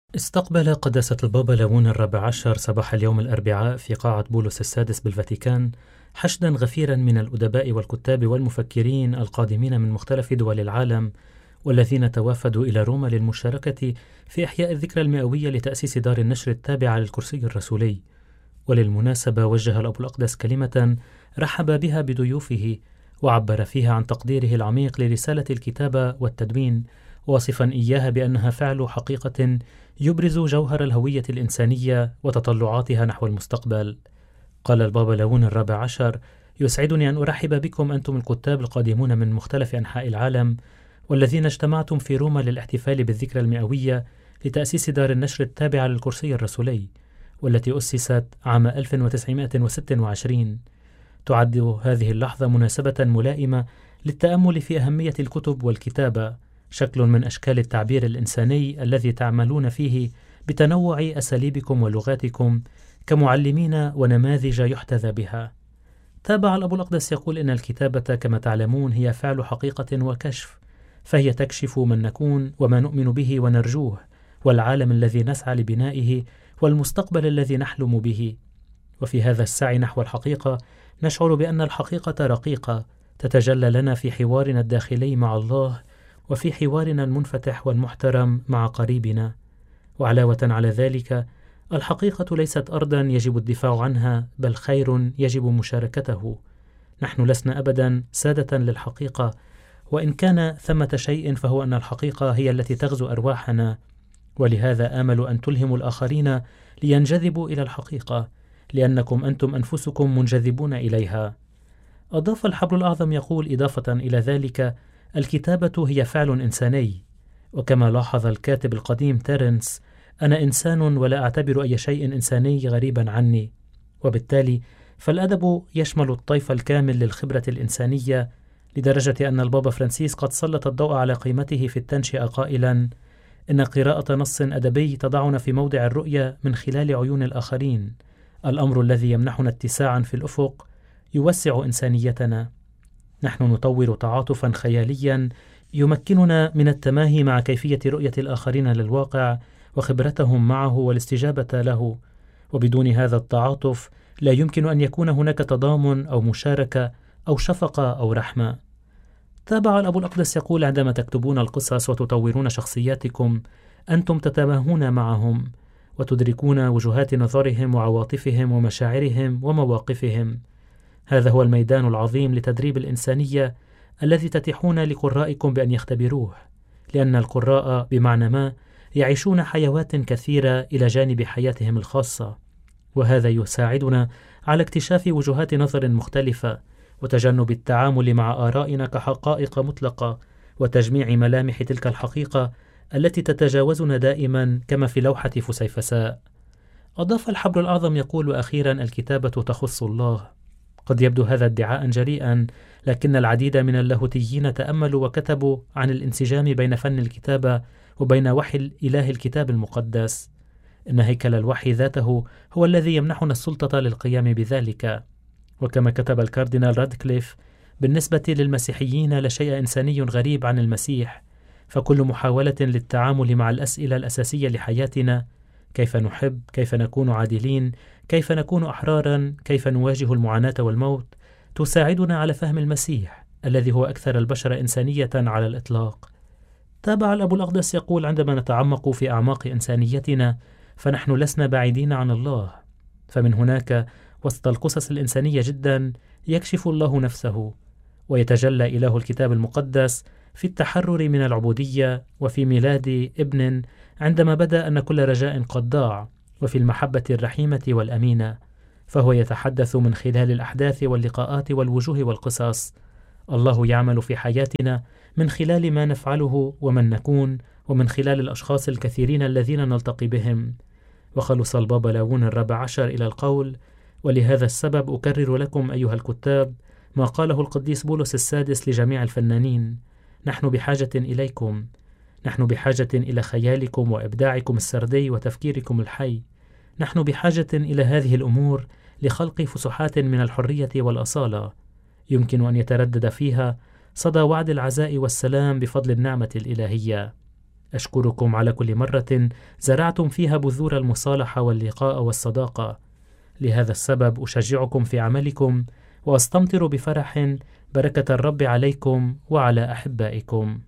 استقبل قداسة البابا لاون الرابع عشر صباح اليوم الأربعاء في قاعة بولس السادس بالفاتيكان حشدا غفيرا من الأدباء والكتاب والمفكرين القادمين من مختلف دول العالم، والذين توافدوا إلى روما للمشاركة في إحياء الذكرى المئوية لتأسيس دار النشر التابعة للكرسي الرسولي. وللمناسبة وجه الأب الأقدس كلمة رحب بها بضيوفه، وعبر فيها عن تقديره العميق لرسالة الكتابة والتدوين، واصفا إياها بأنها فعل حقيقة يبرز جوهر الهوية الإنسانية وتطلعاتها نحو المستقبل. قال البابا لاون الرابع عشر: يسعدني أن أرحب بكم أنتم الكتاب القادمون من مختلف أنحاء العالم، والذين اجتمعتم في روما للاحتفال بالذكرى المئوية لتأسيس دار النشر التابعة للكرسي الرسولي، والتي أسست عام 1926. تعد هذه اللحظة مناسبة ملائمة للتأمل في أهمية الكتب والكتابة، شكل من أشكال التعبير الإنساني الذي تعملون فيه بتنوع أساليبكم ولغاتكم كمعلمين ونماذج يحتذى بها. تابع الأب الأقدس يقول إن الكتابة كما تعلمون هي فعل حقيقة وكشف، فهي تكشف من نكون وما نؤمن به ونرجوه، والعالم الذي نسعى لبنائه، والمستقبل الذي نحلم به. وفي هذا السعي نحو الحقيقة نشعر بأن الحقيقة رقيقة تتجلى لنا في حوارنا الداخلي مع الله، وفي حوارنا المنفتح والمحترم مع قريبنا. وعلاوة على ذلك، الحقيقة ليست أرضا يجب الدفاع عنها، بل خير يجب مشاركته. نحن لسنا أبدا سادة للحقيقة، وإن كان ثمة شيء فهو أن الحقيقة هي التي تغزو أرواحنا، ولهذا آمل أن تلهموا الآخرين لينجذبوا إلى الحقيقة، لأنكم أنتم أنفسكم منجذبون إليها. أضاف الحبر الأعظم يقول إضافة إلى ذلك: الكتابة هي فعل إنساني، وكما لاحظ الكاتب القديم تيرنس: أنا إنسان ولا أعتبر أي شيء إنساني غريبا عني. وبالتالي فالأدب يشمل الطيف الكامل للخبرة الإنسانية، لدرجة أن البابا فرانسيس قد سلط الضوء على قيمته في التنشئة قائلا: إن قراءة نص أدبي تضعنا في موضع الرؤية من خلال عيون الآخرين، الأمر الذي يمنحنا اتساعا في الأفق يوسع إنسانيتنا. نحن نطور تعاطفا خياليا يمكننا من التماهي مع كيفية رؤية الآخرين للواقع وخبرتهم معه والاستجابة له، وبدون هذا التعاطف لا يمكن أن يكون هناك تضامن أو مشاركة أو شفقة أو رحمة. تابع الأب الأقدس يقول: عندما تكتبون القصص وتطورون شخصياتكم، أنتم تتماهون معهم وتدركون وجهات نظرهم وعواطفهم ومشاعرهم ومواقفهم. هذا هو الميدان العظيم لتدريب الإنسانية الذي تتيحون لقرائكم بأن يختبروه، لأن القراء بمعنى ما يعيشون حيوات كثيرة إلى جانب حياتهم الخاصة، وهذا يساعدنا على اكتشاف وجهات نظر مختلفة، وتجنب التعامل مع آرائنا كحقائق مطلقة، وتجميع ملامح تلك الحقيقة التي تتجاوزنا دائما كما في لوحة فسيفساء. أضاف الحبر الأعظم يقول: أخيرا الكتابة تخص الله. قد يبدو هذا ادعاء جريئا، لكن العديد من اللاهوتيين تأملوا وكتبوا عن الانسجام بين فن الكتابة وبين وحي الإله الكتاب المقدس. إن هيكل الوحي ذاته هو الذي يمنحنا السلطة للقيام بذلك. وكما كتب الكاردينال رادكليف: بالنسبة للمسيحيين لا شيء إنساني غريب عن المسيح، فكل محاولة للتعامل مع الأسئلة الأساسية لحياتنا: كيف نحب؟ كيف نكون عادلين؟ كيف نكون أحرارا؟ كيف نواجه المعاناة والموت؟ تساعدنا على فهم المسيح الذي هو أكثر البشر إنسانية على الإطلاق. تابع الأب الأقدس يقول: عندما نتعمق في أعماق إنسانيتنا فنحن لسنا بعيدين عن الله، فمن هناك وسط القصص الإنسانية جدا يكشف الله نفسه، ويتجلى إله الكتاب المقدس في التحرر من العبودية، وفي ميلاد ابن عندما بدا أن كل رجاء قد ضاع، وفي المحبة الرحيمة والأمينة. فهو يتحدث من خلال الأحداث واللقاءات والوجوه والقصص. الله يعمل في حياتنا من خلال ما نفعله ومن نكون، ومن خلال الأشخاص الكثيرين الذين نلتقي بهم. وخلص البابا لاون الرابع عشر إلى القول: ولهذا السبب أكرر لكم أيها الكتاب ما قاله القديس بولس السادس لجميع الفنانين: نحن بحاجة إليكم، نحن بحاجة إلى خيالكم وإبداعكم السردي وتفكيركم الحي. نحن بحاجة إلى هذه الأمور لخلق فسحات من الحرية والأصالة يمكن أن يتردد فيها صدى وعد العزاء والسلام بفضل النعمة الإلهية. أشكركم على كل مرة زرعتم فيها بذور المصالحة واللقاء والصداقة. لهذا السبب أشجعكم في عملكم وأستمطر بفرح بركة الرب عليكم وعلى أحبائكم.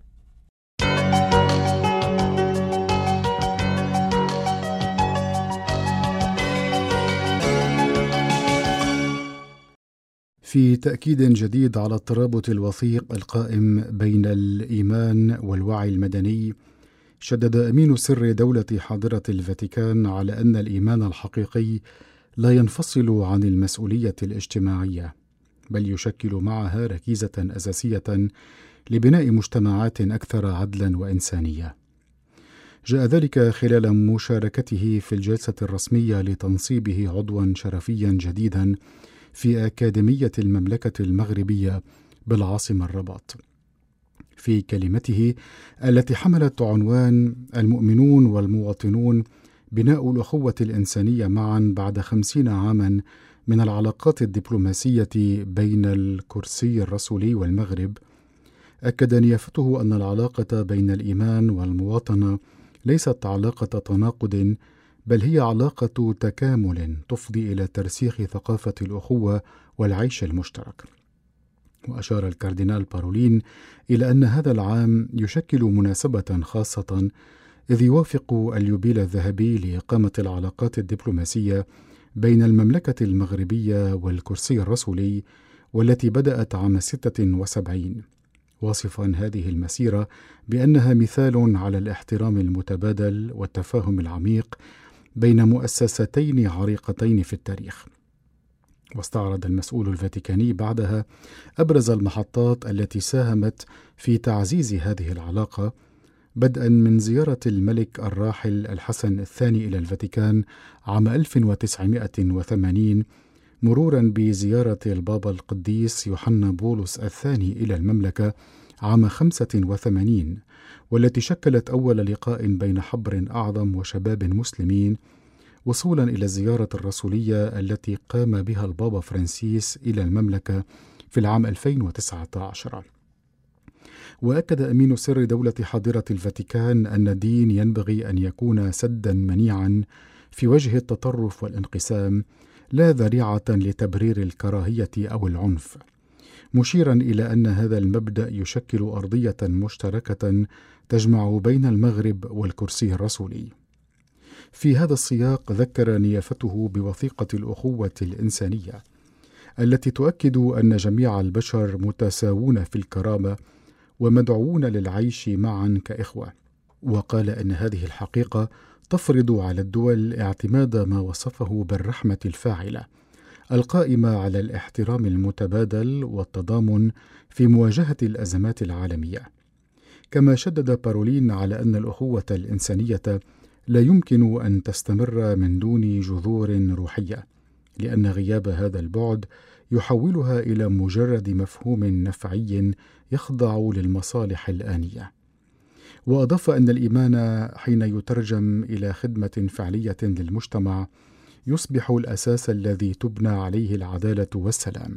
في تأكيد جديد على الترابط الوثيق القائم بين الإيمان والوعي المدني، شدد أمين سر دولة حاضرة الفاتيكان على أن الإيمان الحقيقي لا ينفصل عن المسؤولية الاجتماعية، بل يشكل معها ركيزة أساسية لبناء مجتمعات أكثر عدلا وإنسانية. جاء ذلك خلال مشاركته في الجلسة الرسمية لتنصيبه عضوا شرفيا جديدا في أكاديمية المملكة المغربية بالعاصمة الرباط. في كلمته التي حملت عنوان المؤمنون والمواطنون بناء الأخوة الإنسانية معا بعد 50 عاما من العلاقات الدبلوماسية بين الكرسي الرسولي والمغرب، أكد نيافته أن العلاقة بين الإيمان والمواطنة ليست علاقة تناقض، بل هي علاقة تكامل تفضي إلى ترسيخ ثقافة الأخوة والعيش المشترك. وأشار الكاردينال بارولين إلى أن هذا العام يشكل مناسبة خاصة، إذ يوافق اليوبيل الذهبي لإقامة العلاقات الدبلوماسية بين المملكة المغربية والكرسي الرسولي، والتي بدأت عام 76، واصفا هذه المسيرة بأنها مثال على الاحترام المتبادل والتفاهم العميق بين مؤسستين عريقتين في التاريخ. واستعرض المسؤول الفاتيكاني بعدها أبرز المحطات التي ساهمت في تعزيز هذه العلاقة، بدءا من زيارة الملك الراحل الحسن الثاني إلى الفاتيكان عام 1980، مرورا بزيارة البابا القديس يوحنا بولس الثاني إلى المملكة عام 85، والتي شكلت أول لقاء بين حبر أعظم وشباب مسلمين، وصولا إلى الزيارة الرسولية التي قام بها البابا فرانسيس إلى المملكة في العام 2019. وأكد أمين سر دولة حاضرة الفاتيكان أن الدين ينبغي أن يكون سدا منيعا في وجه التطرف والانقسام، لا ذريعة لتبرير الكراهية أو العنف، مشيرا إلى أن هذا المبدأ يشكل أرضية مشتركة تجمع بين المغرب والكرسي الرسولي. في هذا السياق ذكر نيافته بوثيقة الأخوة الإنسانية التي تؤكد أن جميع البشر متساوون في الكرامة ومدعوون للعيش معا كإخوة، وقال أن هذه الحقيقة تفرض على الدول اعتماد ما وصفه بالرحمة الفاعلة القائمة على الاحترام المتبادل والتضامن في مواجهة الأزمات العالمية. كما شدد بارولين على أن الأخوة الإنسانية لا يمكن أن تستمر من دون جذور روحية، لأن غياب هذا البعد يحولها إلى مجرد مفهوم نفعي يخضع للمصالح الآنية. وأضاف أن الإيمان حين يترجم إلى خدمة فعلية للمجتمع يصبح الأساس الذي تبنى عليه العدالة والسلام.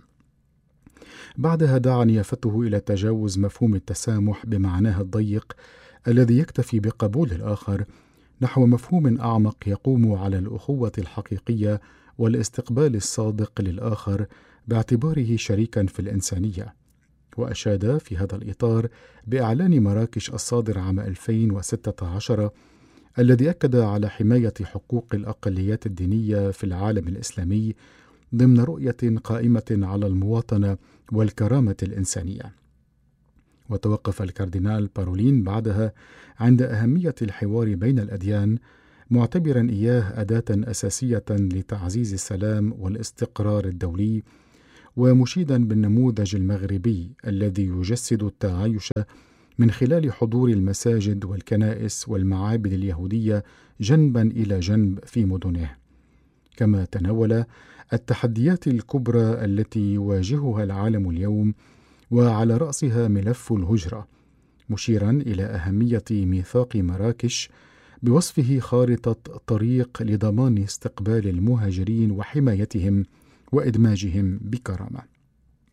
بعدها دعا نيافته إلى تجاوز مفهوم التسامح بمعناه الضيق الذي يكتفي بقبول الآخر، نحو مفهوم أعمق يقوم على الأخوة الحقيقية والاستقبال الصادق للآخر باعتباره شريكا في الإنسانية. وأشاد في هذا الإطار بإعلان مراكش الصادر عام 2016 الذي أكد على حماية حقوق الأقليات الدينية في العالم الإسلامي ضمن رؤية قائمة على المواطنة والكرامة الإنسانية. وتوقف الكاردينال بارولين بعدها عند أهمية الحوار بين الأديان، معتبرا إياه أداة أساسية لتعزيز السلام والاستقرار الدولي، ومشيدا بالنموذج المغربي الذي يجسد التعايش من خلال حضور المساجد والكنائس والمعابد اليهودية جنبا إلى جنب في مدنه. كما تناول التحديات الكبرى التي يواجهها العالم اليوم، وعلى رأسها ملف الهجرة، مشيرا إلى أهمية ميثاق مراكش بوصفه خارطة طريق لضمان استقبال المهاجرين وحمايتهم وإدماجهم بكرامة.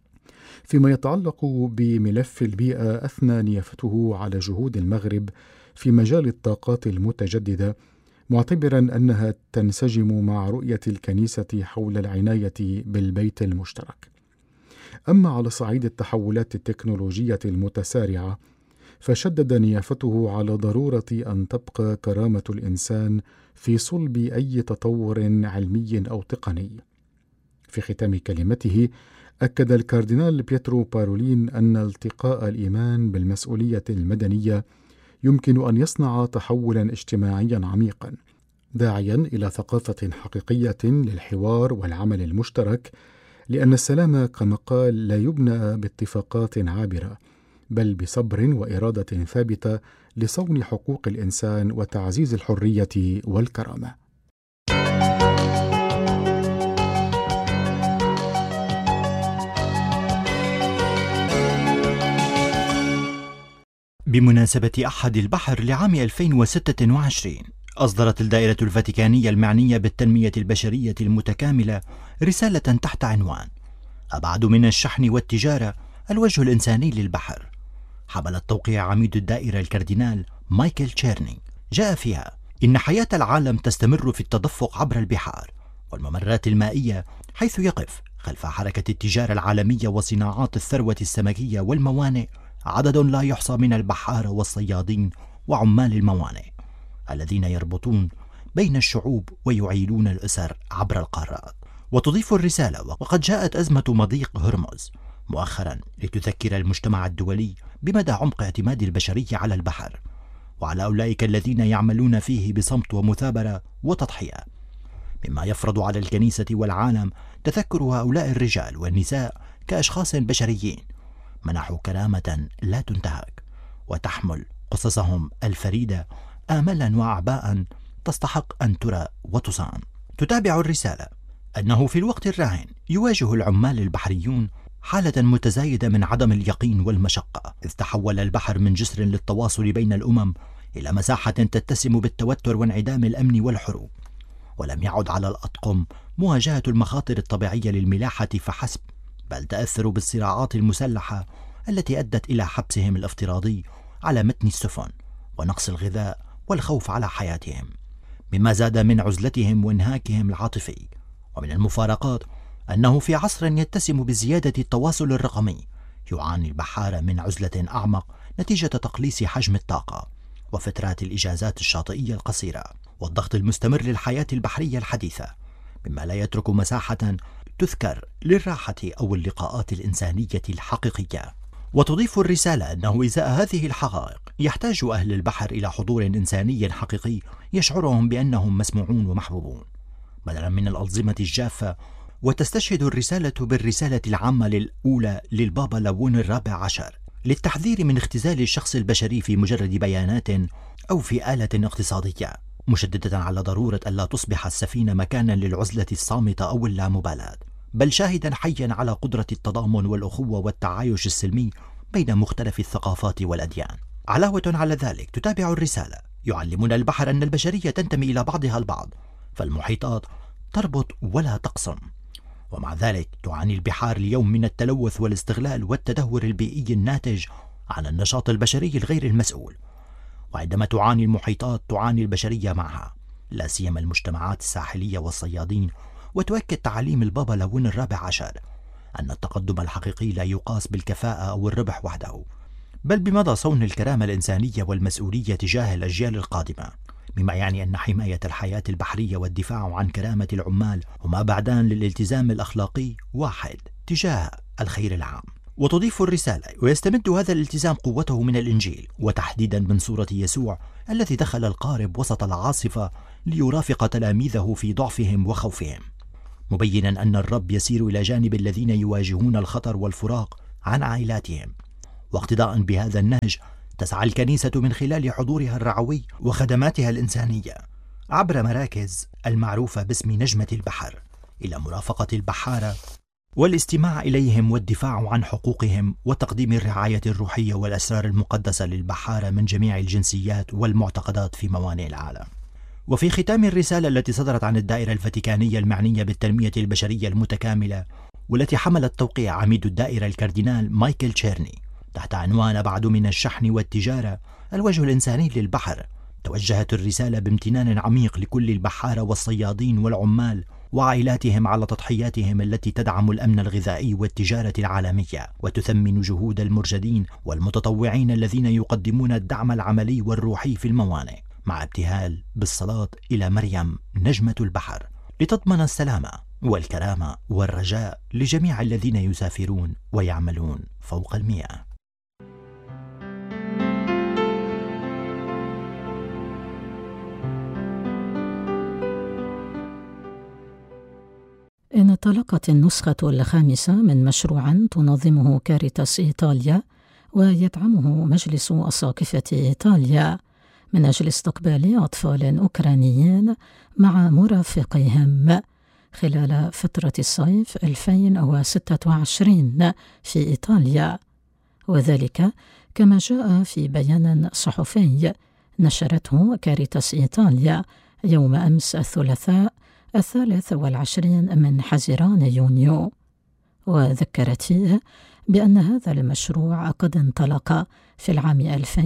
فيما يتعلق بملف البيئة، أثنى نيافته على جهود المغرب في مجال الطاقات المتجددة، معتبرا أنها تنسجم مع رؤية الكنيسة حول العناية بالبيت المشترك. أما على صعيد التحولات التكنولوجية المتسارعة، فشدد نيافته على ضرورة أن تبقى كرامة الإنسان في صلب أي تطور علمي أو تقني. في ختام كلمته، أكد الكاردينال بيترو بارولين أن التقاء الإيمان بالمسؤولية المدنية يمكن أن يصنع تحولا اجتماعيا عميقا، داعيا إلى ثقافة حقيقية للحوار والعمل المشترك، لأن السلام كما قال لا يبنى باتفاقات عابرة، بل بصبر وإرادة ثابتة لصون حقوق الإنسان وتعزيز الحرية والكرامة. بمناسبة أحد البحر لعام 2026، أصدرت الدائرة الفاتيكانية المعنية بالتنمية البشرية المتكاملة رسالة تحت عنوان أبعد من الشحن والتجارة، الوجه الإنساني للبحر، حمل التوقيع عميد الدائرة الكاردينال مايكل تشيرني. جاء فيها إن حياة العالم تستمر في التدفق عبر البحار والممرات المائية، حيث يقف خلف حركة التجارة العالمية وصناعات الثروة السمكية والموانئ عدد لا يحصى من البحارة والصيادين وعمال الموانئ الذين يربطون بين الشعوب ويعيلون الأسر عبر القارات. وتضيف الرسالة وقد جاءت أزمة مضيق هرمز مؤخرا لتذكر المجتمع الدولي بمدى عمق اعتماد البشرية على البحر وعلى أولئك الذين يعملون فيه بصمت ومثابرة وتضحية، مما يفرض على الكنيسة والعالم تذكر هؤلاء الرجال والنساء كأشخاص بشريين منحوا كرامة لا تنتهك، وتحمل قصصهم الفريدة آملا وأعباء تستحق أن ترى وتصان. تتابع الرسالة أنه في الوقت الراهن يواجه العمال البحريون حالة متزايدة من عدم اليقين والمشقة، إذ تحول البحر من جسر للتواصل بين الأمم إلى مساحة تتسم بالتوتر وانعدام الأمن والحروب، ولم يعد على الأطقم مواجهة المخاطر الطبيعية للملاحة فحسب، بل تأثروا بالصراعات المسلحة التي أدت إلى حبسهم الافتراضي على متن السفن ونقص الغذاء والخوف على حياتهم، مما زاد من عزلتهم وانهاكهم العاطفي. ومن المفارقات أنه في عصر يتسم بزيادة التواصل الرقمي يعاني البحارة من عزلة أعمق نتيجة تقليص حجم الطاقة وفترات الإجازات الشاطئية القصيرة والضغط المستمر للحياة البحرية الحديثة، مما لا يترك مساحة تذكر للراحة أو اللقاءات الإنسانية الحقيقية. وتضيف الرسالة أنه إزاء هذه الحقائق يحتاج أهل البحر إلى حضور إنساني حقيقي يشعرهم بأنهم مسموعون ومحبوبون بدلا من الأنظمة الجافة. وتستشهد الرسالة بالرسالة العامة الأولى للبابا لاون الرابع عشر للتحذير من اختزال الشخص البشري في مجرد بيانات أو في آلة اقتصادية، مشددة على ضرورة ألا تصبح السفينة مكانا للعزلة الصامتة أو اللامبالاة، بل شاهدا حيا على قدرة التضامن والأخوة والتعايش السلمي بين مختلف الثقافات والأديان. علاوة على ذلك تتابع الرسالة يعلمنا البحر أن البشرية تنتمي إلى بعضها البعض، فالمحيطات تربط ولا تقسم، ومع ذلك تعاني البحار اليوم من التلوث والاستغلال والتدهور البيئي الناتج عن النشاط البشري الغير المسؤول. وعندما تعاني المحيطات تعاني البشرية معها، لا سيما المجتمعات الساحلية والصيادين. وتؤكد تعاليم البابا لاون الرابع عشر أن التقدم الحقيقي لا يقاس بالكفاءة أو الربح وحده، بل بمدى صون الكرامة الإنسانية والمسؤولية تجاه الأجيال القادمة، مما يعني أن حماية الحياة البحرية والدفاع عن كرامة العمال هما بعدان للالتزام الأخلاقي واحد تجاه الخير العام. وتضيف الرسالة ويستمد هذا الالتزام قوته من الإنجيل، وتحديدا من سورة يسوع الذي دخل القارب وسط العاصفة ليرافق تلاميذه في ضعفهم وخوفهم، مبينا أن الرب يسير إلى جانب الذين يواجهون الخطر والفراق عن عائلاتهم. واقتداء بهذا النهج تسعى الكنيسة من خلال حضورها الرعوي وخدماتها الإنسانية عبر مراكز المعروفة باسم نجمة البحر إلى مرافقة البحارة والاستماع إليهم والدفاع عن حقوقهم وتقديم الرعاية الروحية والأسرار المقدسة للبحارة من جميع الجنسيات والمعتقدات في موانئ العالم. وفي ختام الرسالة التي صدرت عن الدائرة الفاتيكانية المعنية بالتنمية البشرية المتكاملة والتي حملت توقيع عميد الدائرة الكاردينال مايكل تشيرني، تحت عنوان أبعد من الشحن والتجارة الوجه الإنساني للبحر. توجهت الرسالة بامتنان عميق لكل البحارة والصيادين والعمال وعائلاتهم على تضحياتهم التي تدعم الأمن الغذائي والتجارة العالمية، وتثمن جهود المرشدين والمتطوعين الذين يقدمون الدعم العملي والروحي في الموانئ، مع ابتهال بالصلاة إلى مريم نجمة البحر لتضمن السلامة والكرامة والرجاء لجميع الذين يسافرون ويعملون فوق المياه. انطلقت النسخة الخامسة من مشروع تنظمه كاريتاس إيطاليا ويدعمه مجلس أساقفة إيطاليا من أجل استقبال أطفال أوكرانيين مع مرافقيهم خلال فترة الصيف 2026 في إيطاليا، وذلك كما جاء في بيان صحفي نشرته كاريتاس إيطاليا يوم أمس الثلاثاء 23 من حزيران يونيو، وذكرت فيه بأن هذا المشروع قد انطلق في العام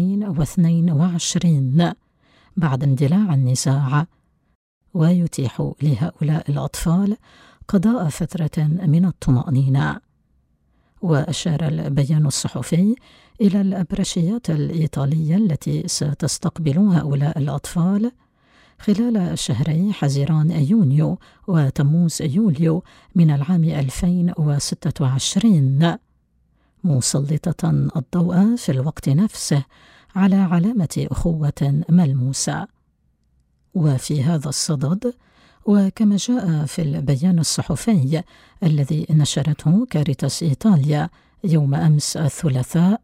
2022 بعد اندلاع النزاع، ويتيح لهؤلاء الأطفال قضاء فترة من الطمأنينة. وأشار البيان الصحفي إلى الأبرشيات الإيطالية التي ستستقبل هؤلاء الأطفال خلال شهري حزيران يونيو وتموز يوليو من العام 2026، مسلطة الضوء في الوقت نفسه على علامة أخوة ملموسة. وفي هذا الصدد، وكما جاء في البيان الصحفي الذي نشرته كاريتاس إيطاليا يوم أمس الثلاثاء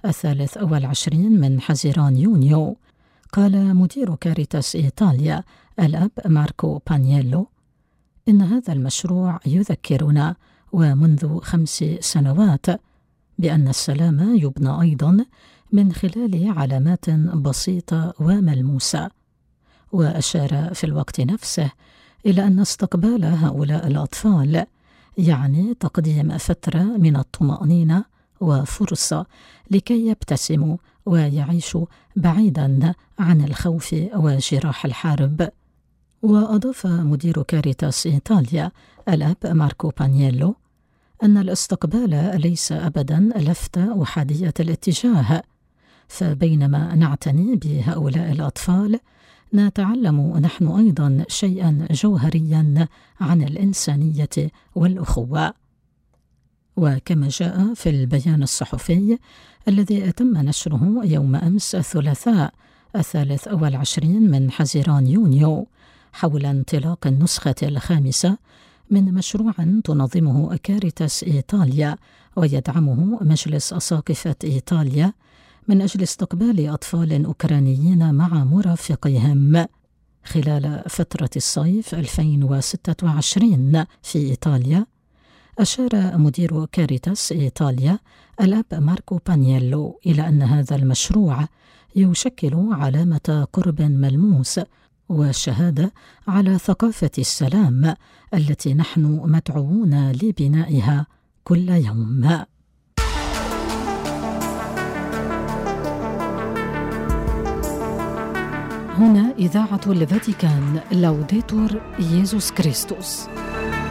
23 من حزيران يونيو، قال مدير كاريتاس إيطاليا الأب ماركو بانييلو إن هذا المشروع يذكرنا ومنذ 5 سنوات بأن السلام يبنى أيضا من خلال علامات بسيطة وملموسة. وأشار في الوقت نفسه إلى أن استقبال هؤلاء الأطفال يعني تقديم فترة من الطمأنينة وفرصة لكي يبتسموا ويعيشوا بعيدا عن الخوف وجراح الحرب. وأضاف مدير كاريتاس إيطاليا الأب ماركو بانييلو أن الاستقبال ليس أبدا لفتة أحادية الاتجاه، فبينما نعتني بهؤلاء الأطفال نتعلم نحن أيضا شيئا جوهريا عن الإنسانية والأخوة. وكما جاء في البيان الصحفي الذي تم نشره يوم أمس الثلاثاء 23 من حزيران يونيو حول انطلاق النسخة الخامسة من مشروع تنظمه كاريتاس إيطاليا ويدعمه مجلس أساقفة إيطاليا من أجل استقبال أطفال أوكرانيين مع مرافقيهم خلال فترة الصيف 2026 في إيطاليا، أشار مدير كاريتاس إيطاليا الأب ماركو بانييلو إلى أن هذا المشروع يشكل علامة قرب ملموس وشهادة على ثقافة السلام التي نحن مدعوون لبنائها كل يوم. هنا إذاعة الفاتيكان، لوديتور ييسوس كريستوس.